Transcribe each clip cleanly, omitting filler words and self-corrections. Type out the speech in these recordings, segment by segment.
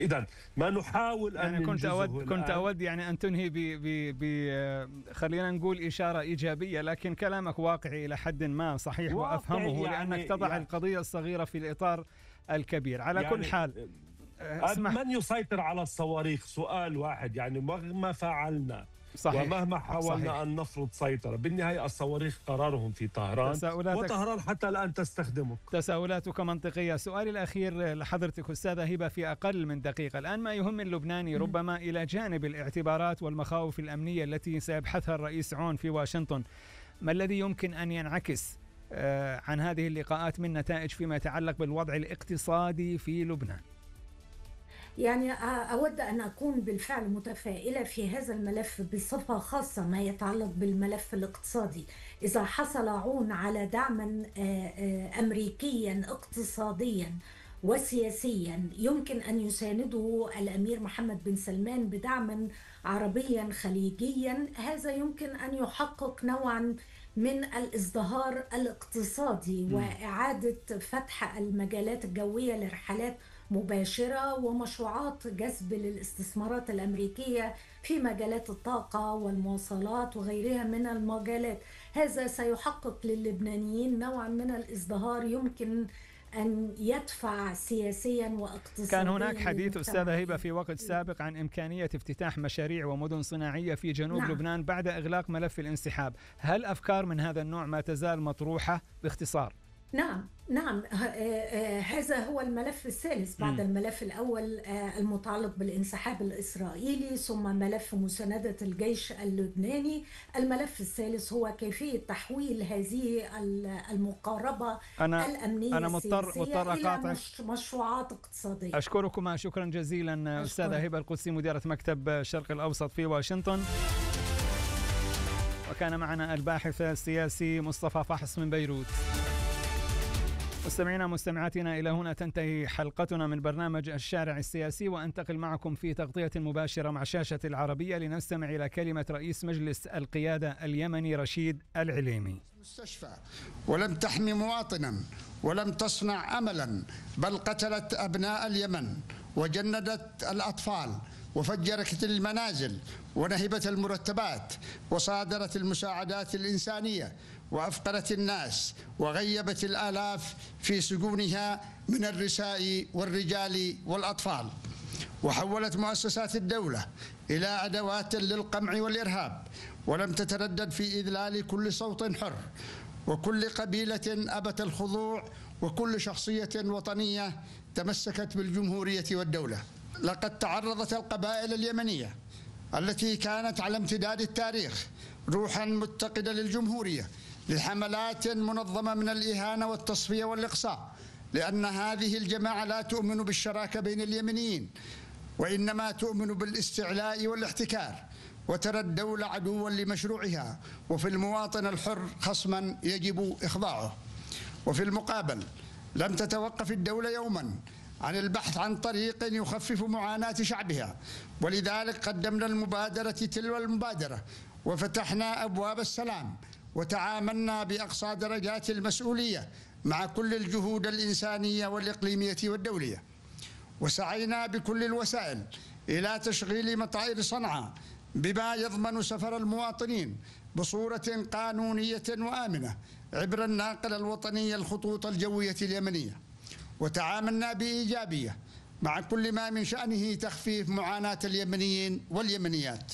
إذا ما نحاول أن يعني كنت الآن. أود يعني أن تنهي خلينا نقول إشارة إيجابية، لكن كلامك واقعي إلى حد ما صحيح وأفهمه، لأنك تضع القضية الصغيرة في الإطار الكبير. على كل حال من يسيطر على الصواريخ؟ سؤال واحد، يعني مهما فعلنا صحيح. ومهما حاولنا صحيح. أن نفرض سيطرة، بالنهاية الصواريخ قرارهم في طهران، وطهران حتى الآن تستخدمك. تساؤلاتك منطقية. سؤالي الأخير لحضرتك أستاذة هبة في أقل من دقيقة. الآن ما يهم اللبناني ربما إلى جانب الاعتبارات والمخاوف الأمنية التي سيبحثها الرئيس عون في واشنطن، ما الذي يمكن أن ينعكس عن هذه اللقاءات من نتائج فيما يتعلق بالوضع الاقتصادي في لبنان؟ يعني أود أن أكون بالفعل متفائلة في هذا الملف بصفة خاصة ما يتعلق بالملف الاقتصادي. إذا حصل عون على دعم أمريكيا اقتصاديا وسياسيا يمكن أن يسانده الأمير محمد بن سلمان بدعم عربيا خليجيا، هذا يمكن أن يحقق نوعا من الازدهار الاقتصادي وإعادة فتح المجالات الجوية لرحلات مباشرة ومشروعات جذب للاستثمارات الأمريكية في مجالات الطاقة والمواصلات وغيرها من المجالات. هذا سيحقق للبنانيين نوعا من الازدهار يمكن أن يدفع سياسيا واقتصاديا. كان هناك حديث أستاذة هبة في وقت سابق عن إمكانية افتتاح مشاريع ومدن صناعية في جنوب لبنان بعد إغلاق ملف الانسحاب. هل أفكار من هذا النوع ما تزال مطروحة باختصار؟ نعم هذا هو الملف الثالث بعد الملف الأول المتعلق بالانسحاب الإسرائيلي، ثم ملف مساندة الجيش اللبناني. الملف الثالث هو كيفية تحويل هذه المقاربة الأمنية أنا مضطر إلى مشروعات اقتصادية. أشكركما شكرا جزيلا أستاذة هبة القدسي مديرة مكتب الشرق الأوسط في واشنطن. وكان معنا الباحث السياسي مصطفى فحص من بيروت. مستمعينا مستمعاتنا، إلى هنا تنتهي حلقتنا من برنامج الشارع السياسي، وأنتقل معكم في تغطية مباشرة مع شاشة العربية لنستمع إلى كلمة رئيس مجلس القيادة اليمني رشيد العليمي. مستشفى ولم تحمي مواطنا ولم تصنع أملا، بل قتلت أبناء اليمن وجندت الأطفال وفجرت المنازل ونهبت المرتبات وصادرت المساعدات الإنسانية وأفقرت الناس وغيبت الآلاف في سجونها من النساء والرجال والأطفال، وحولت مؤسسات الدولة إلى أدوات للقمع والإرهاب، ولم تتردد في إذلال كل صوت حر وكل قبيلة أبت الخضوع وكل شخصية وطنية تمسكت بالجمهورية والدولة. لقد تعرضت القبائل اليمنية التي كانت على امتداد التاريخ روحا متقدة للجمهورية لحملات منظمة من الإهانة والتصفية والإقصاء، لأن هذه الجماعة لا تؤمن بالشراكة بين اليمنيين، وإنما تؤمن بالاستعلاء والاحتكار، وترى الدولة عدوا لمشروعها، وفي المواطن الحر خصما يجب إخضاعه. وفي المقابل لم تتوقف الدولة يوما عن البحث عن طريق يخفف معاناة شعبها، ولذلك قدمنا المبادرة تلو المبادرة وفتحنا أبواب السلام وتعاملنا بأقصى درجات المسؤولية مع كل الجهود الإنسانية والإقليمية والدولية، وسعينا بكل الوسائل إلى تشغيل مطائر صنعاء بما يضمن سفر المواطنين بصورة قانونية وآمنة عبر الناقل الوطني الخطوط الجوية اليمنية، وتعاملنا بإيجابية مع كل ما من شأنه تخفيف معاناة اليمنيين واليمنيات.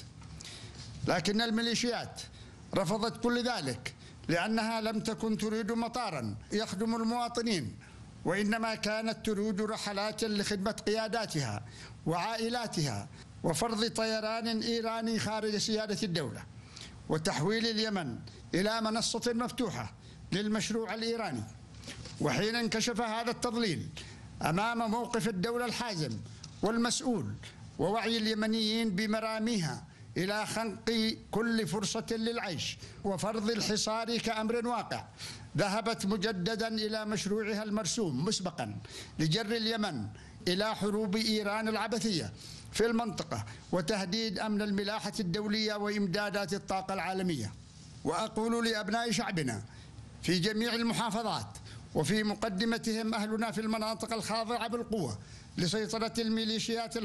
لكن الميليشيات رفضت كل ذلك، لأنها لم تكن تريد مطارا يخدم المواطنين، وإنما كانت تريد رحلات لخدمة قياداتها وعائلاتها وفرض طيران إيراني خارج سيادة الدولة، وتحويل اليمن إلى منصة مفتوحة للمشروع الإيراني. وحين انكشف هذا التضليل أمام موقف الدولة الحازم والمسؤول ووعي اليمنيين بمراميها إلى خنق كل فرصة للعيش وفرض الحصار كأمر واقع، ذهبت مجددا إلى مشروعها المرسوم مسبقا لجر اليمن إلى حروب إيران العبثية في المنطقة وتهديد أمن الملاحة الدولية وإمدادات الطاقة العالمية. وأقول لأبناء شعبنا في جميع المحافظات وفي مقدمتهم أهلنا في المناطق الخاضعة بالقوة لسيطرة الميليشيات